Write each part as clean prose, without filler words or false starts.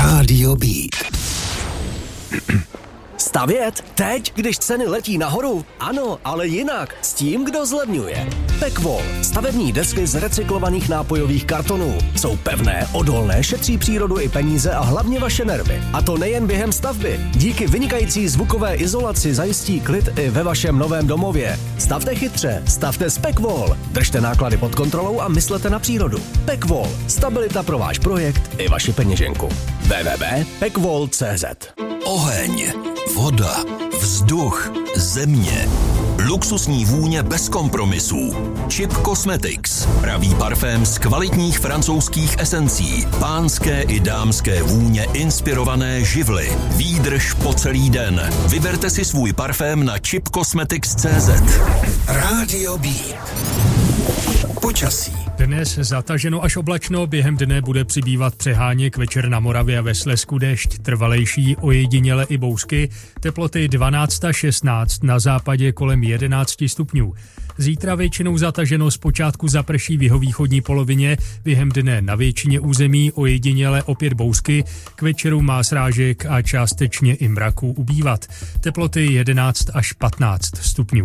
Rádio Beat. Stavět? Teď, když ceny letí nahoru? Ano, ale jinak. S tím, kdo zlevňuje. Pekvol. Stavební desky z recyklovaných nápojových kartonů. Jsou pevné, odolné, šetří přírodu i peníze a hlavně vaše nervy. A to nejen během stavby. Díky vynikající zvukové izolaci zajistí klid i ve vašem novém domově. Stavte chytře, stavte s Pekvol. Držte náklady pod kontrolou a myslete na přírodu. Pekvol. Stabilita pro váš projekt i vaši peněženku. www.pekvol.cz. Oheň, voda, vzduch, země. Luxusní vůně bez kompromisů. Chip Cosmetics. Pravý parfém z kvalitních francouzských esencí. Pánské i dámské vůně inspirované živly. Výdrž po celý den. Vyberte si svůj parfém na chipcosmetics.cz. Rádio Beat. Počasí. Dnes zataženo až oblačno, během dne bude přibývat přeháněk, večer na Moravě a ve Slezsku déšť, trvalejší ojediněle i bouřky, teploty 12 až 16, na západě kolem 11 stupňů. Zítra většinou zataženo, zpočátku zaprší v jihovýchodní polovině, během dne na většině území ojediněle opět bouřky, k večeru má srážek a částečně i mraků ubývat. Teploty 11 až 15 stupňů.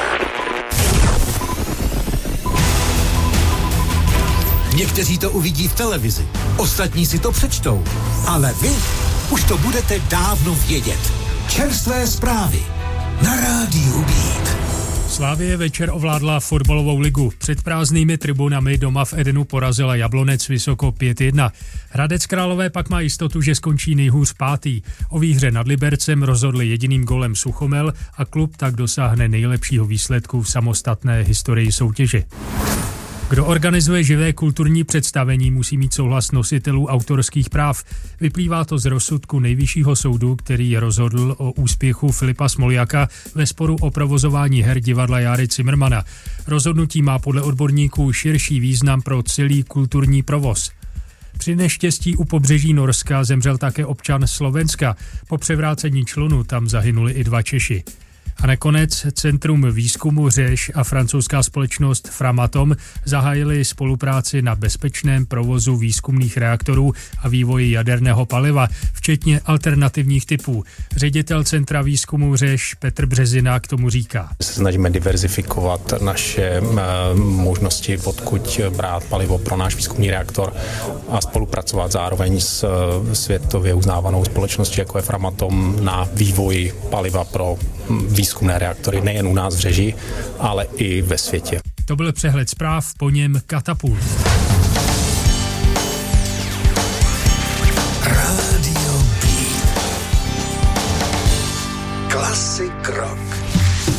Někteří to uvidí v televizi, ostatní si to přečtou, ale vy už to budete dávno vědět. Čerstvé zprávy na Rádiu Beat. Slavie večer ovládla fotbalovou ligu. Před prázdnými tribunami doma v Edenu porazila Jablonec vysoko 5-1. Hradec Králové pak má jistotu, že skončí nejhůř pátý. O výhře nad Libercem rozhodli jediným golem Suchomel a klub tak dosáhne nejlepšího výsledku v samostatné historii soutěže. Kdo organizuje živé kulturní představení, musí mít souhlas nositelů autorských práv. Vyplývá to z rozsudku Nejvyššího soudu, který rozhodl o úspěchu Filipa Smoljaka ve sporu o provozování her divadla Járy Cimrmana. Rozhodnutí má podle odborníků širší význam pro celý kulturní provoz. Při neštěstí u pobřeží Norska zemřel také občan Slovenska. Po převrácení člunu tam zahynuli i 2 Češi. A nakonec Centrum výzkumu Řeš a francouzská společnost Framatome zahájili spolupráci na bezpečném provozu výzkumných reaktorů a vývoji jaderného paliva, včetně alternativních typů. Ředitel Centra výzkumu Řeš Petr Březina k tomu říká. Se snažíme diverzifikovat naše možnosti, odkud brát palivo pro náš výzkumný reaktor a spolupracovat zároveň s světově uznávanou společností, jako je Framatome, na vývoji paliva pro výzkumné reaktory nejen u nás v Řeži, ale i ve světě. To byl přehled zpráv, po něm Katapult. Rádio Beat. Classic rock.